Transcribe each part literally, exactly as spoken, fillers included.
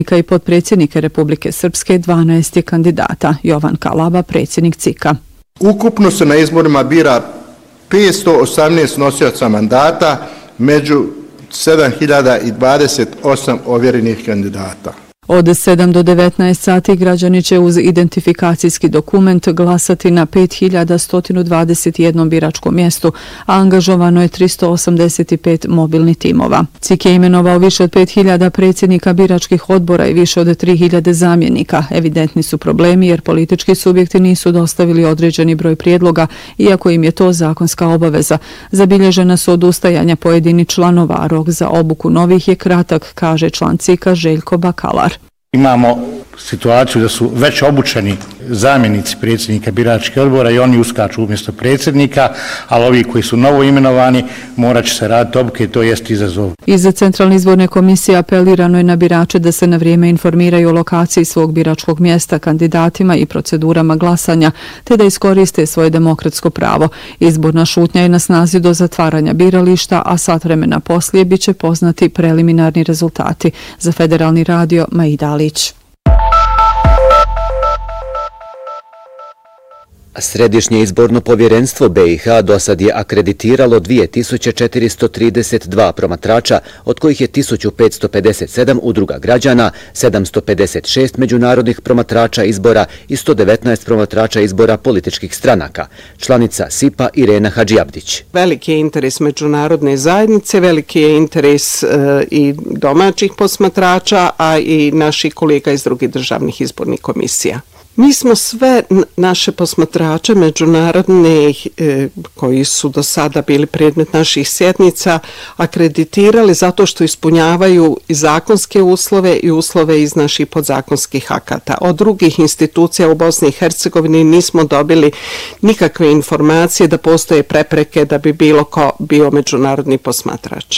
i potpredsjednike Republike Srpske dvanaest je kandidata. Jovan Kalaba, predsjednik C I K-a. Ukupno se na izborima bira petsto osamnaest nosioca mandata među sedam hiljada dvadeset osam ovjerenih kandidata. Od sedam do devetnaest sati građani će uz identifikacijski dokument glasati na pet hiljada sto dvadeset jedan biračkom mjestu, a angažovano je tristo osamdeset pet mobilnih timova. C I K je imenovao više od pet hiljada predsjednika biračkih odbora i više od tri hiljade zamjenika. Evidentni su problemi jer politički subjekti nisu dostavili određeni broj prijedloga, iako im je to zakonska obaveza. Zabilježena su odustajanja pojedinih članova, a rok za obuku novih je kratak, kaže član C I K-a Željko Bakalar. Imamo situaciju da su već obučeni zamjenici predsjednika biračkih odbora i oni uskaču umjesto predsjednika, ali ovi koji su novo imenovani morat će se raditi obuke i to jest izazov. Iza Centralne izborne komisije apelirano je na birače da se na vrijeme informiraju o lokaciji svog biračkog mjesta, kandidatima i procedurama glasanja, te da iskoriste svoje demokratsko pravo. Izborna šutnja je na snazi do zatvaranja birališta, a sat vremena poslije bit će poznati preliminarni rezultati. Za Federalni radio, Maida Alić. Središnje izborno povjerenstvo B i H do sad je akreditiralo dvije tisuće četiristo trideset dva promatrača, od kojih je tisuću petsto pedeset sedam udruga građana, sedamsto pedeset šest međunarodnih promatrača izbora i sto devetnaest promatrača izbora političkih stranaka. Članica S I P-a Irena Hadžiabdić. Veliki je interes međunarodne zajednice, veliki je interes e, i domaćih posmatrača, a i naših kolega iz drugih državnih izbornih komisija. Mi smo sve naše posmatrače međunarodne e, koji su do sada bili predmet naših sjednica akreditirali zato što ispunjavaju i zakonske uslove i uslove iz naših podzakonskih akata. Od drugih institucija u Bosni i Hercegovini nismo dobili nikakve informacije da postoje prepreke da bi bilo ko bio međunarodni posmatrač.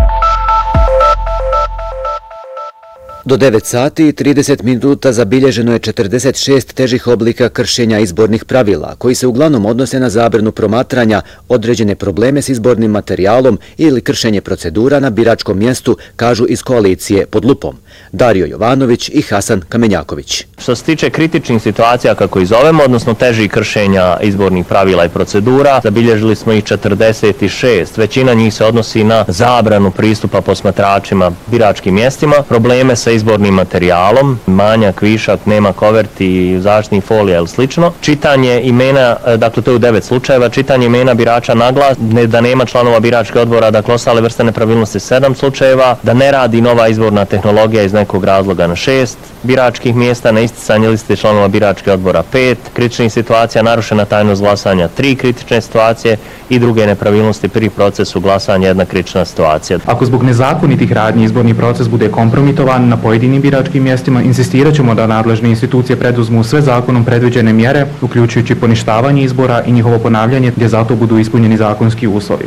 Do devet sati i trideset minuta zabilježeno je četrdeset šest težih oblika kršenja izbornih pravila, koji se uglavnom odnose na zabranu promatranja, određene probleme s izbornim materijalom ili kršenje procedura na biračkom mjestu, kažu iz koalicije Pod lupom. Dario Jovanović i Hasan Kamenjaković. Što se tiče kritičnih situacija, kako ih zovemo, odnosno težih kršenja izbornih pravila i procedura, zabilježili smo ih četrdeset šest. Većina njih se odnosi na zabranu pristupa posmatračima biračkim mjestima, probleme sa izbornim materijalom, manjak, višak, nema koverti, zaštitnih folija ili slično. Čitanje imena, dakle to je u devet slučajeva, čitanje imena birača na glas, ne, da nema članova biračkih odbora, dakle ostale vrste nepravilnosti sedam slučajeva, da ne radi nova izborna tehnologija iz nekog razloga na šest biračkih mjesta, na isticanje liste članova biračkih odbora pet, kritičnih situacija, narušena tajnost glasanja tri kritične situacije i druge nepravilnosti pri procesu glasanja jedna kritična situacija. Ako zbog nezakonitih radnji izborni proces bude kompromitovan na pojedinim biračkim mjestima, insistirat ćemo da nadležne institucije preduzmu sve zakonom predviđene mjere, uključujući poništavanje izbora i njihovo ponavljanje gdje zato budu ispunjeni zakonski uslovi.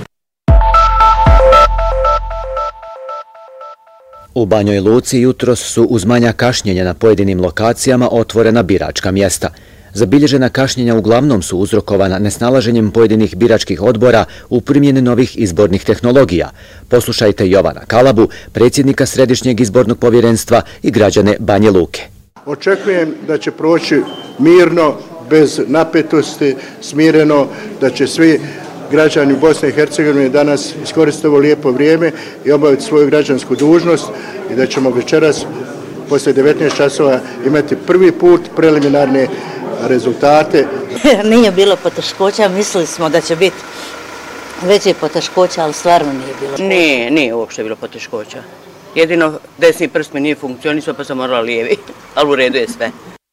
U Banjoj Luci jutros su uz manja kašnjenja na pojedinim lokacijama otvorena biračka mjesta. Zabilježena kašnjenja uglavnom su uzrokovana nesnalaženjem pojedinih biračkih odbora u primjeni novih izbornih tehnologija. Poslušajte Jovana Kalabu, predsjednika Središnjeg izbornog povjerenstva i građane Banje Luke. Očekujem da će proći mirno, bez napetosti, smireno, da će svi građani u Bosni i Hercegovini danas iskoristiti ovo lijepo vrijeme i obaviti svoju građansku dužnost i da ćemo večeras poslije devetnaest časova imati prvi put preliminarne rezultate. Nije bilo poteškoća, mislili smo da će biti veće poteškoća, ali stvarno nije bilo. Nije, nije uopšte bilo poteškoća. Jedino desni prst mi nije funkcionisao pa sam morala lijevi, ali u redu je sve.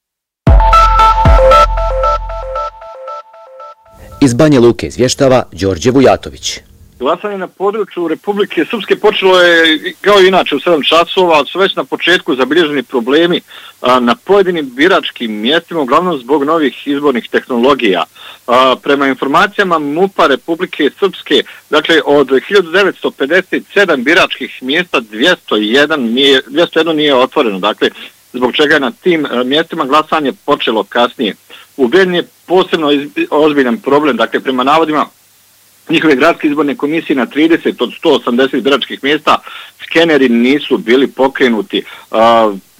Iz Banje Luke izvještava Đorđe Vujatović. Glasanje na području Republike Srpske počelo je kao i inače u sedam časova, ali su već na početku zabilježeni problemi a, na pojedinim biračkim mjestima, uglavnom zbog novih izbornih tehnologija. A, prema informacijama MUP-a Republike Srpske, dakle od hiljadu devetsto pedeset sedam biračkih mjesta dvjesto jedan nije, dvjesto jedan nije otvoreno, dakle zbog čega je na tim a, mjestima glasanje počelo kasnije. U Bijeljini je posebno ozbiljan problem, dakle prema navodima njihove gradske izborne komisije na trideset od sto osamdeset biračkih mjesta skeneri nisu bili pokrenuti.